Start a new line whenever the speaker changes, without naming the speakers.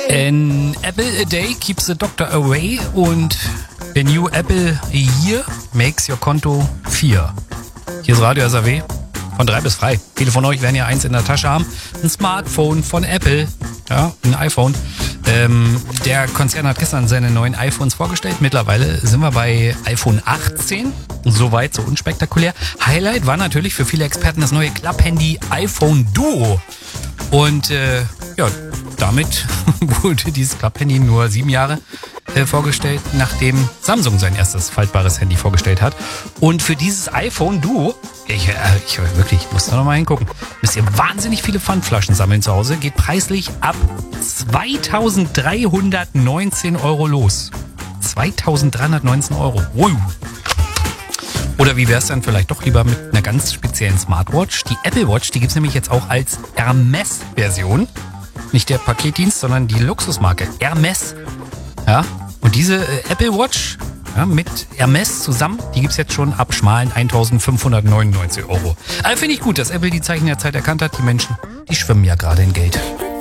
An apple a day keeps the doctor away und a new apple a year makes your Konto 4. Hier ist Radio SAW von 3 bis frei. Viele von euch werden ja eins in der Tasche haben. Ein Smartphone von Apple, ja, ein iPhone. Der Konzern hat gestern seine neuen iPhones vorgestellt. Mittlerweile sind wir bei iPhone 18. Soweit, so unspektakulär. Highlight war natürlich für viele Experten das neue Klapphandy iPhone Duo. Und ja, damit wurde dieses Klapphandy nur 7 Jahre vorgestellt, nachdem Samsung sein erstes faltbares Handy vorgestellt hat. Und für dieses iPhone Duo, ich muss da nochmal hingucken, müsst ihr wahnsinnig viele Pfandflaschen sammeln zu Hause, geht preislich ab 2.319 Euro los. 2.319 Euro. Wow. Oder wie wäre es dann vielleicht doch lieber mit einer ganz speziellen Smartwatch? Die Apple Watch, die gibt es nämlich jetzt auch als Hermes-Version. Nicht der Paketdienst, sondern die Luxusmarke Hermes. Ja, und diese Apple Watch, ja, mit Hermes zusammen, die gibt es jetzt schon ab schmalen 1.599 Euro. Also finde ich gut, dass Apple die Zeichen der Zeit erkannt hat. Die Menschen, die schwimmen ja gerade in Geld.